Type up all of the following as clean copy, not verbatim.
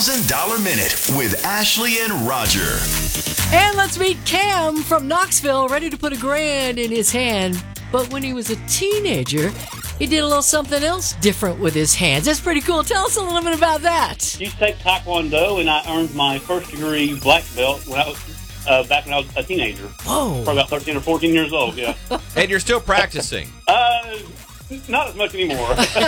$1,000 Minute with Ashley and Roger. And let's meet Cam from Knoxville, ready to put $1,000 in his hand. But when he was a teenager, he did a little something else different with his hands. That's pretty cool. Tell us a little bit about that. I used to take Taekwondo, and I earned my first degree black belt when I was back when I was a teenager. Whoa. Probably about 13 or 14 years old, yeah. And you're still practicing. Not as much anymore.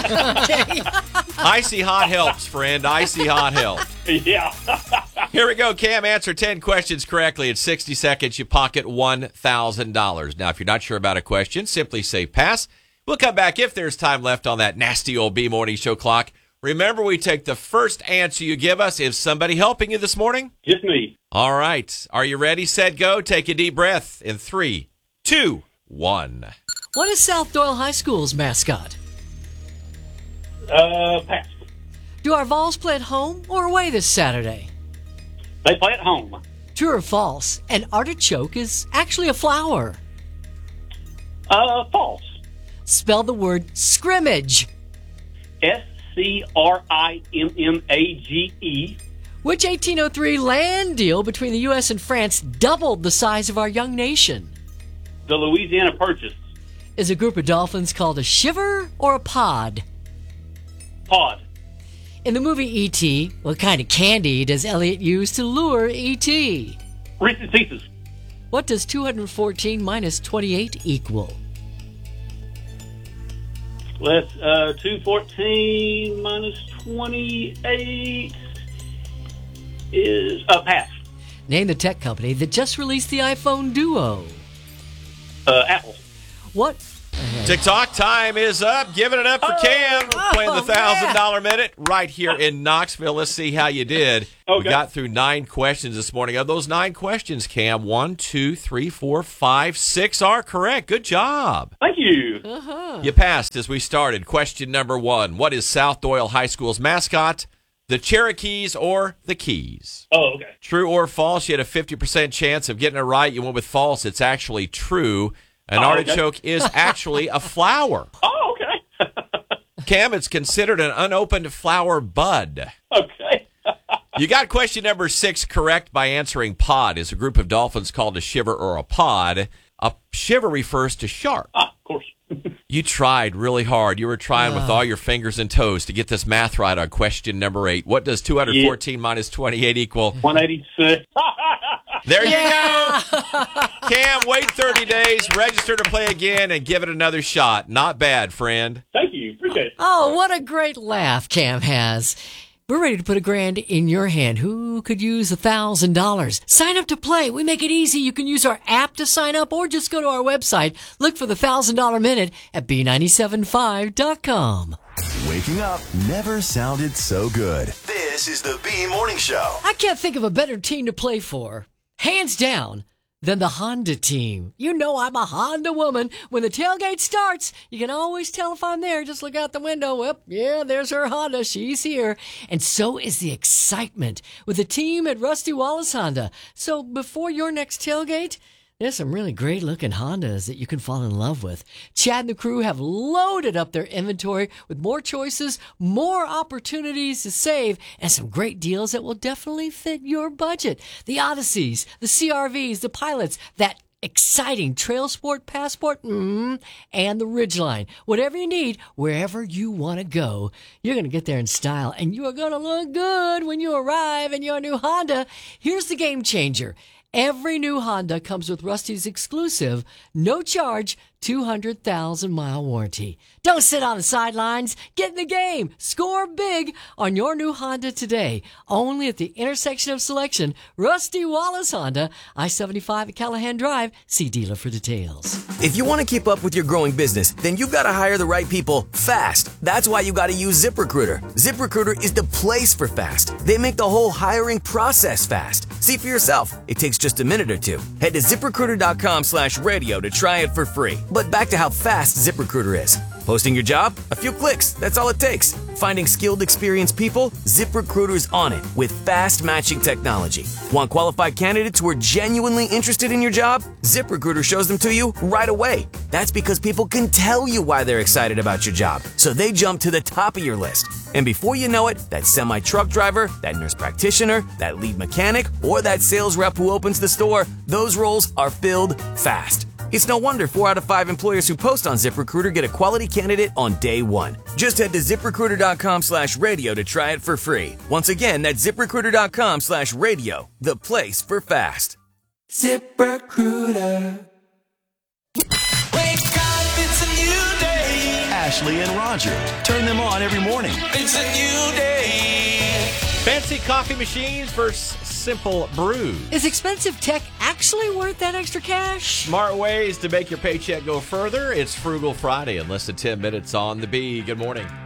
Icy hot helps, friend. Icy hot helps. Yeah. Here we go, Cam. Answer 10 questions correctly. In 60 seconds, you pocket $1,000. Now, if you're not sure about a question, simply say pass. We'll come back if there's time left on that nasty old B Morning Show clock. Remember, we take the first answer you give us. Is somebody helping you this morning? Just me. All right. Are you ready, set, go? Take a deep breath in 3, 2, 1. What is South Doyle High School's mascot? Pass. Do our Vols play at home or away this Saturday? They play at home. True or false? An artichoke is actually a flower. False. Spell the word scrimmage. SCRIMMAGE. Which 1803 land deal between the U.S. and France doubled the size of our young nation? The Louisiana Purchase. Is a group of dolphins called a shiver or a pod? Pod. In the movie E.T., what kind of candy does Elliot use to lure E.T.? Reese's Pieces. What does 214 minus 28 equal? Let's 214 minus 28 is pass. Name the tech company that just released the iPhone Duo. Apple. What? TikTok time is up. Giving it up for Cam. Playing the $1,000 Minute right here in Knoxville. Let's see how you did. Okay. We got through 9 questions this morning. Of those 9 questions, Cam, 1, 2, 3, 4, 5, 6 are correct. Good job. Thank you. You passed as we started. Question number 1. What is South Doyle High School's mascot? The Cherokees or the Keys? Oh, okay. True or false? You had a 50% chance of getting it right. You went with false. It's actually true. An artichoke is actually a flower. Oh, okay. Cam, it's considered an unopened flower bud. Okay. You got question number 6 correct by answering pod. Is a group of dolphins called a shiver or a pod? A shiver refers to shark. Of course. You tried really hard. You were trying with all your fingers and toes to get this math right on question number 8. What does 214 minus 28 equal? 186. There you go. Cam, wait 30 days, register to play again, and give it another shot. Not bad, friend. Thank you. Appreciate it. Oh, what a great laugh Cam has. We're ready to put $1,000 in your hand. Who could use $1,000? Sign up to play. We make it easy. You can use our app to sign up or just go to our website. Look for the $1,000 Minute at B975.com. Waking up never sounded so good. This is the B Morning Show. I can't think of a better team to play for, hands down, than the Honda team. You know I'm a Honda woman. When the tailgate starts, you can always tell if I'm there. Just look out the window. Well, yeah, there's her Honda. She's here. And so is the excitement with the team at Rusty Wallace Honda. So before your next tailgate, there's some really great-looking Hondas that you can fall in love with. Chad and the crew have loaded up their inventory with more choices, more opportunities to save, and some great deals that will definitely fit your budget. The Odysseys, the CRVs, the Pilots, that exciting Trail Sport Passport, and the Ridgeline. Whatever you need, wherever you want to go, you're going to get there in style, and you are going to look good when you arrive in your new Honda. Here's the game changer. Every new Honda comes with Rusty's exclusive, no-charge, 200,000-mile warranty. Don't sit on the sidelines. Get in the game. Score big on your new Honda today. Only at the intersection of selection, Rusty Wallace Honda, I-75 at Callahan Drive. See dealer for details. If you want to keep up with your growing business, then you've got to hire the right people fast. That's why you got to use ZipRecruiter. ZipRecruiter is the place for fast. They make the whole hiring process fast. See for yourself. It takes just a minute or two. Head to ZipRecruiter.com/radio to try it for free. But back to how fast ZipRecruiter is. Posting your job? A few clicks, that's all it takes. Finding skilled, experienced people? ZipRecruiter's on it with fast matching technology. Want qualified candidates who are genuinely interested in your job? ZipRecruiter shows them to you right away. That's because people can tell you why they're excited about your job, so they jump to the top of your list. And before you know it, that semi-truck driver, that nurse practitioner, that lead mechanic, or that sales rep who opens the store, those roles are filled fast. It's no wonder 4 out of 5 employers who post on ZipRecruiter get a quality candidate on day one. Just head to ZipRecruiter.com/radio to try it for free. Once again, that's ZipRecruiter.com/radio, the place for fast. ZipRecruiter. Wake up, it's a new day. Ashley and Roger. Turn them on every morning. It's a new day. Fancy coffee machines versus simple brews. Is expensive tech actually worth that extra cash? Smart ways to make your paycheck go further. It's Frugal Friday in less than 10 minutes on the B. Good morning.